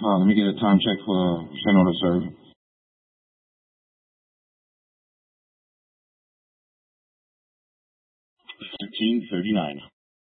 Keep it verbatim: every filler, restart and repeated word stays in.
Uh, let me get a time check for General to serve. thirteen thirty-nine.